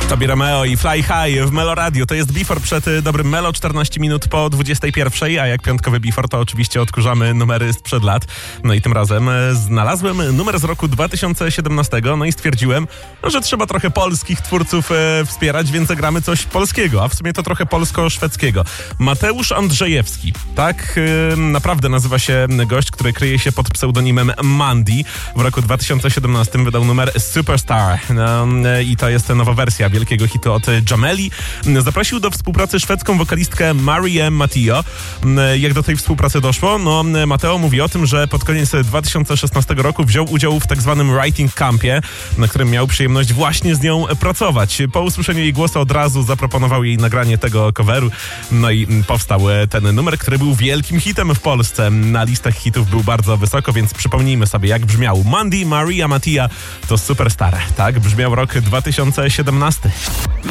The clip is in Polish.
Tobie Romeo i Fly High w Melo Radio. To jest Before przed dobrym Melo, 14 minut po 21, a jak piątkowy Before, to oczywiście odkurzamy numery sprzed lat. No i tym razem znalazłem numer z roku 2017, no i stwierdziłem, że trzeba trochę polskich twórców wspierać, więc zagramy coś polskiego, a w sumie to trochę polsko-szwedzkiego. Mateusz Andrzejewski, tak naprawdę nazywa się gość, który kryje się pod pseudonimem Mandy. W roku 2017 wydał numer Superstar i to jest nowa wersja wielkiego hitu od Jameli. Zaprosił do współpracy szwedzką wokalistkę Marię Mattio. Jak do tej współpracy doszło? No, Mateo mówi o tym, że pod koniec 2016 roku wziął udział w tak zwanym writing campie, na którym miał przyjemność właśnie z nią pracować. Po usłyszeniu jej głosu od razu zaproponował jej nagranie tego coveru. No i powstał ten numer, który był wielkim hitem w Polsce. Na listach hitów był bardzo wysoko, więc przypomnijmy sobie, jak brzmiał Mandy, Maria Mattia to Superstar. Tak brzmiał rok 2017.